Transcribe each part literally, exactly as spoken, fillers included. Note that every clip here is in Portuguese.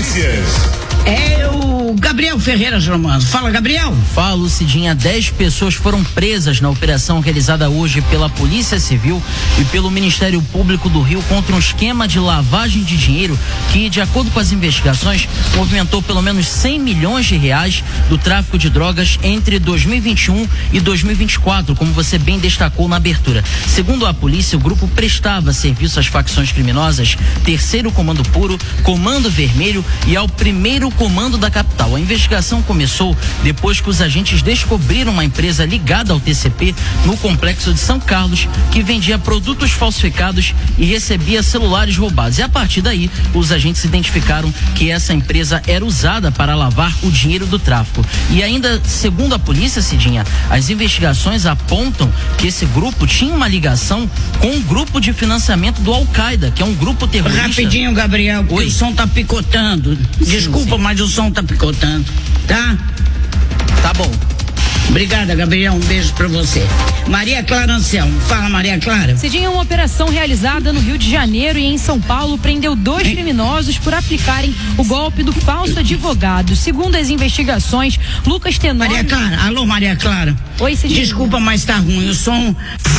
Notícias. É o Gabriel Ferreira Germano. Fala, Gabriel. Falo, Cidinha. Dez pessoas foram presas na operação realizada hoje pela Polícia Civil e pelo Ministério Público do Rio contra um esquema de lavagem de dinheiro que, de acordo com as investigações, movimentou pelo menos cem milhões de reais do tráfico de drogas entre dois mil e vinte e um e dois mil e vinte e quatro, como você bem destacou na abertura. Segundo a polícia, o grupo prestava serviço às facções criminosas Terceiro Comando Puro, Comando Vermelho e ao Primeiro Comando da capital. A investigação começou depois que os agentes descobriram uma empresa ligada ao T C P no complexo de São Carlos que vendia produtos falsificados e recebia celulares roubados. E a partir daí, os agentes identificaram que essa empresa era usada para lavar o dinheiro do tráfico. E ainda, segundo a polícia, Cidinha, as investigações apontam que esse grupo tinha uma ligação com um grupo de financiamento do Al-Qaeda, que é um grupo terrorista. Rapidinho, Gabriel, porque Oi. o som tá picotando. Desculpa, sim. mas o som tá picotando, tá? Tá bom. Obrigada, Gabriel. Um beijo pra você. Maria Clara Anselmo. Fala, Maria Clara. Cidinha, uma operação realizada no Rio de Janeiro e em São Paulo prendeu dois hein? criminosos por aplicarem o golpe do falso advogado. Segundo as investigações, Lucas Tenório... Maria Clara. Alô, Maria Clara. Oi, Cidinha. Desculpa, mas tá ruim o som.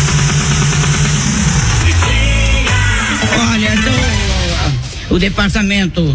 Olha, do, o departamento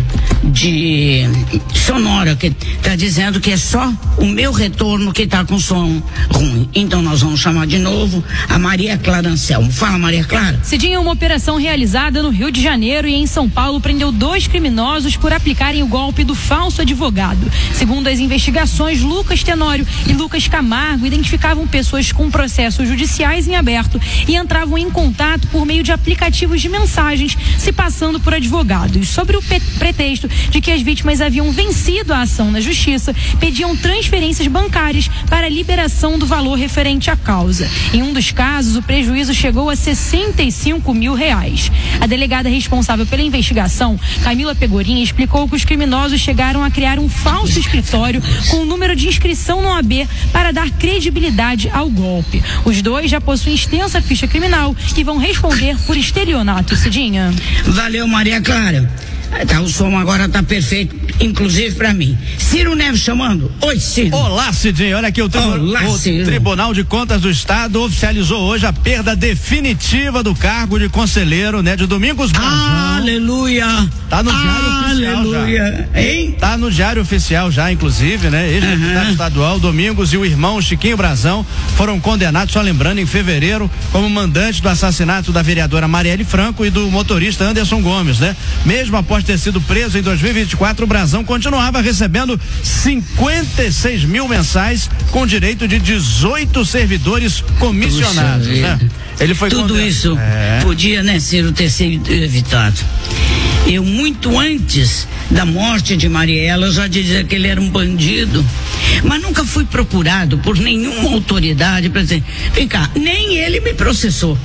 de Sonora que tá dizendo que é só o meu retorno que tá com som ruim. Então nós vamos chamar de novo a Maria Clara Anselmo. Fala, Maria Clara. Cidinha, uma operação realizada no Rio de Janeiro e em São Paulo prendeu dois criminosos por aplicarem o golpe do falso advogado. Segundo as investigações, Lucas Tenório e Lucas Camargo identificavam pessoas com processos judiciais em aberto e entravam em contato por meio de aplicativos de mensagens, se passando por advogados. Sobre o pretexto de que as vítimas haviam vencido a ação na justiça, pediam transferências bancárias para a liberação do valor referente à causa. Em um dos casos, o prejuízo chegou a sessenta e cinco mil reais. A delegada responsável pela investigação, Camila Pegorin, explicou que os criminosos chegaram a criar um falso escritório com o número de inscrição no O A B para dar credibilidade ao golpe. Os dois já possuem extensa ficha criminal e vão responder por estelionato, Cidinha. Valeu, Maria Clara. Tá, o som agora tá perfeito, inclusive pra mim. Ciro Neves chamando. Oi, Ciro. Olá, Cidinho. Olha aqui, o, tribu Olá, o Ciro. Tribunal de Contas do Estado oficializou hoje a perda definitiva do cargo de conselheiro, né, de Domingos Brazão. Aleluia. Tá no Diário Oficial Aleluia. já. Hein? Tá no Diário Oficial já, inclusive, né? Ex-deputado uhum. estadual Domingos e o irmão Chiquinho Brazão foram condenados, só lembrando, em fevereiro, como mandante do assassinato da vereadora Marielle Franco e do motorista Anderson Gomes, né? Mesmo após ter sido preso em dois mil e vinte e quatro, o Brazão continuava recebendo cinquenta e seis mil mensais, com direito de dezoito servidores comissionados, né? Ele foi Tudo condenado. isso é. podia, né, Ciro, ter sido evitado. Eu, muito antes da morte de Mariela, já dizia que ele era um bandido, mas nunca fui procurado por nenhuma autoridade para dizer, vem cá, nem ele me processou.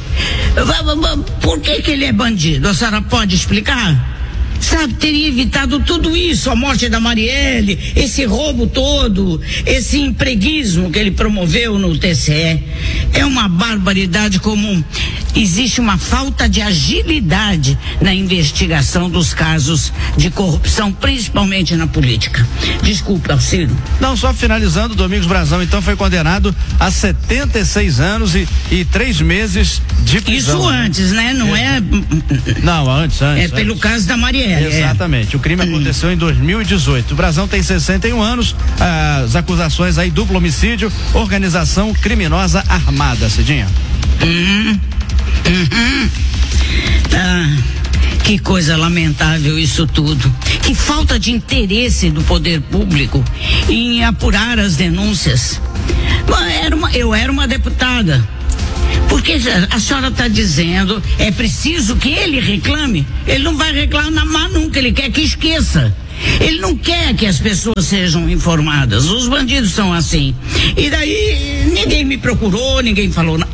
Por que que ele é bandido? A senhora pode explicar? Sabe, teria evitado tudo isso, a morte da Marielle, esse roubo todo, esse empreguismo que ele promoveu no T C E. É uma barbaridade comum. Existe uma falta de agilidade na investigação dos casos de corrupção, principalmente na política. Desculpa, Ciro. Não, só finalizando, Domingos Brazão então foi condenado a setenta e seis anos e, e três meses de prisão. Isso antes, né? Não é. é Não, antes, antes. É pelo antes. caso da Marielle. Exatamente. É. O crime aconteceu em dois mil e dezoito. O Brazão tem sessenta e um anos. As acusações aí: duplo homicídio, organização criminosa armada, Cidinha. Uhum. Uhum. Ah, que coisa lamentável isso tudo. Que falta de interesse do poder público em apurar as denúncias. Era uma, eu era uma deputada. Porque a senhora está dizendo, é preciso que ele reclame. Ele não vai reclamar nunca, ele quer que esqueça. Ele não quer que as pessoas sejam informadas. Os bandidos são assim. E daí ninguém me procurou, ninguém falou nada. Eu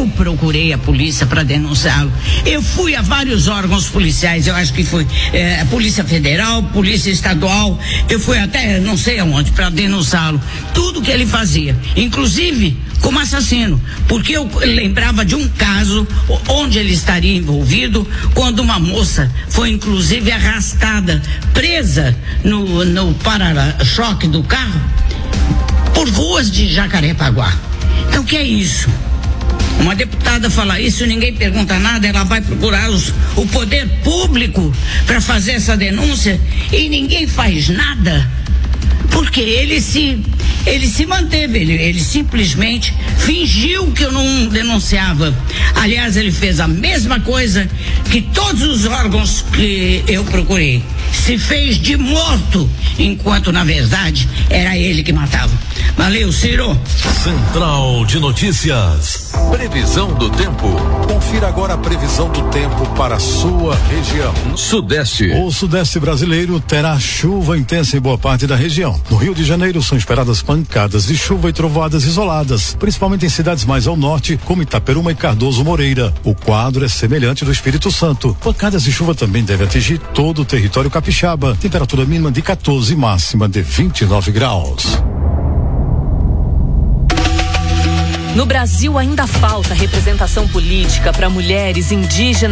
Eu procurei a polícia para denunciá-lo. Eu fui a vários órgãos policiais, eu acho que fui é, Polícia Federal, Polícia Estadual, eu fui até não sei aonde para denunciá-lo. Tudo que ele fazia, inclusive como assassino, porque eu lembrava de um caso onde ele estaria envolvido, quando uma moça foi inclusive arrastada, presa no, no para-choque do carro, por ruas de Jacarepaguá. Então o que é isso? Uma deputada fala isso, ninguém pergunta nada, ela vai procurar os, o poder público para fazer essa denúncia e ninguém faz nada. Porque ele se, ele se manteve, ele, ele simplesmente fingiu que eu não denunciava. Aliás, ele fez a mesma coisa que todos os órgãos que eu procurei. Se fez de morto, enquanto na verdade era ele que matava. Valeu, Ciro. Central de Notícias. Previsão do tempo. Confira agora a previsão do tempo para a sua região. Sudeste. O sudeste brasileiro terá chuva intensa em boa parte da região. No Rio de Janeiro são esperadas pancadas de chuva e trovoadas isoladas, principalmente em cidades mais ao norte, como Itaperuna e Cardoso Moreira. O quadro é semelhante do Espírito Santo. Pancadas de chuva também devem atingir todo o território capixaba. Temperatura mínima de quatorze, máxima de vinte e nove graus. No Brasil ainda falta representação política para mulheres indígenas